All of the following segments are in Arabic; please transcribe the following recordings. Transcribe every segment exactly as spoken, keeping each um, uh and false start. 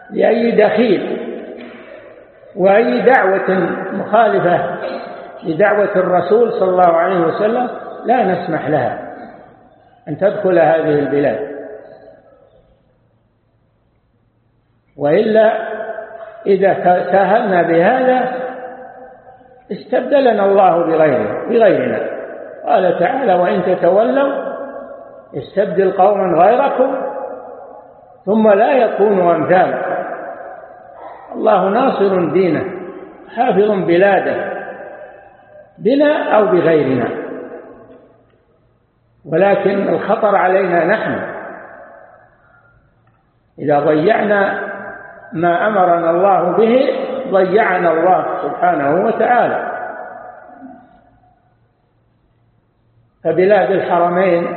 لأي دخيل وأي دعوة مخالفة لدعوة الرسول صلى الله عليه وسلم لا نسمح لها أن تدخل هذه البلاد، وإلا إذا ساهلنا بهذا استبدلنا الله بغيره بغيرنا. قال تعالى: وإن تتولوا يستبدل قوما غيركم ثم لا يكونوا أمثالكم. الله ناصر دينه حافظ بلاده بنا أو بغيرنا، ولكن الخطر علينا نحن إذا ضيعنا ما أمرنا الله به ضيعنا الله سبحانه وتعالى. فبلاد الحرمين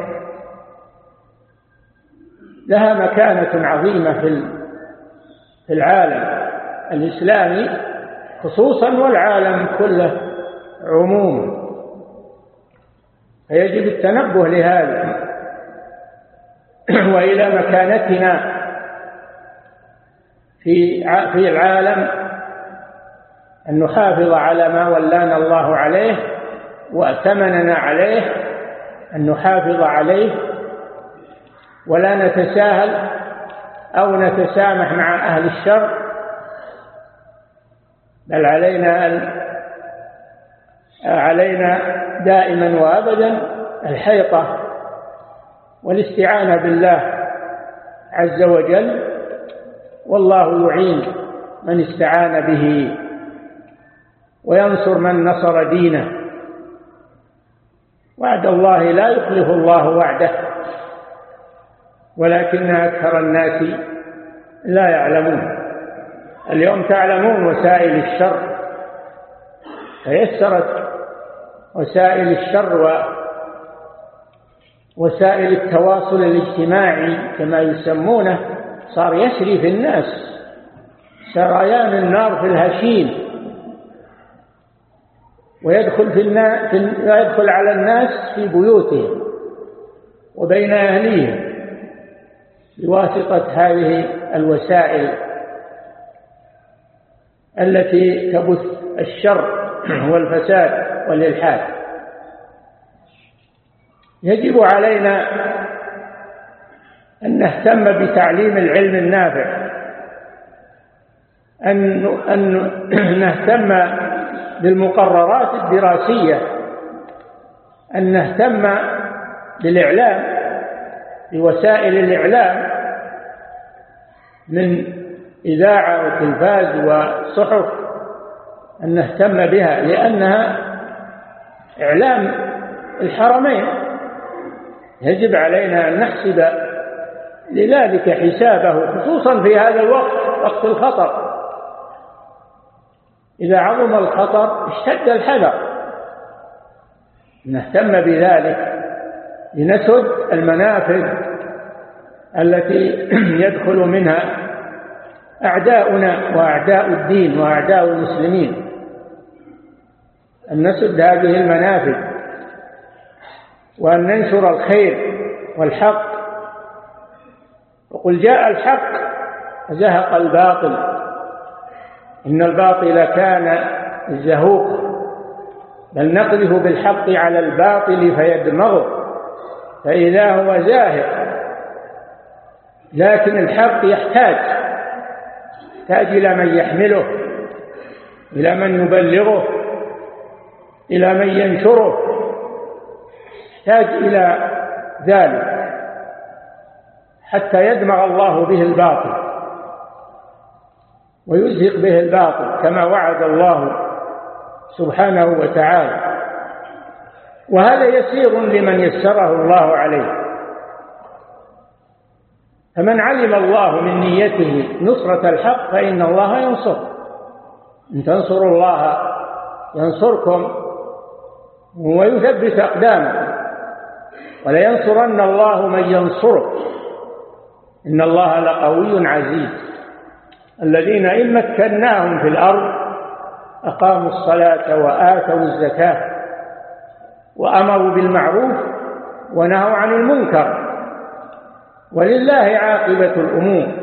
لها مكانة عظيمة في العالم الإسلامي خصوصا والعالم كله عموما، فيجب التنبه لهذا وإلى مكانتنا في في العالم، أن نحافظ على ما ولانا الله عليه وأتمننا عليه، أن نحافظ عليه ولا نتساهل أو نتسامح مع أهل الشر، بل علينا علينا دائما وأبدا الحيطة والاستعانة بالله عز وجل، والله يعين من استعان به وينصر من نصر دينه. وعد الله لا يخلف الله وعده ولكن أكثر الناس لا يعلمون. اليوم تعلمون وسائل الشر، تيسرت وسائل الشر ووسائل التواصل الاجتماعي كما يسمونه، صار يسري في الناس سريان النار في الهشيم، ويدخل, في النا... ويدخل على الناس في بيوتهم وبين أهليهم بواسطة هذه الوسائل التي تبث الشر والفساد والإلحاد. يجب علينا أن نهتم بتعليم العلم النافع، أن أن نهتم بالمقررات الدراسية، أن نهتم بالإعلام، بوسائل الإعلام من إذاعة وتلفاز وصحف، أن نهتم بها لأنها إعلام الحرمين. يجب علينا أن نحسب لذلك حسابه، خصوصا في هذا الوقت، وقت الخطر. إذا عظم الخطر اشتد الحذر، نهتم بذلك لنسد المنافذ التي يدخل منها أعداؤنا وأعداء الدين وأعداء المسلمين، أن نسد هذه المنافذ وأن ننشر الخير والحق. وقل جاء الحق وزهق الباطل إن الباطل كان زهوقا، بل نقذف بالحق على الباطل فيدمغه فإذا هو زاهق. لكن الحق يحتاج يحتاج إلى من يحمله، إلى من يبلغه، إلى من ينشره، يحتاج إلى ذلك حتى يدمغ الله به الباطل ويزهق به الباطل كما وعد الله سبحانه وتعالى. وهذا يسير لمن يسره الله عليه. فمن علم الله من نيته نصرة الحق فإن الله ينصر. إن تنصروا الله ينصركم ويثبت أقدامكم، ولينصرن الله من ينصره إن الله لقوي عزيز. الذين إن مكناهم في الأرض أقاموا الصلاة وآتوا الزكاة وأمروا بالمعروف ونهوا عن المنكر ولله عاقبة الأمور.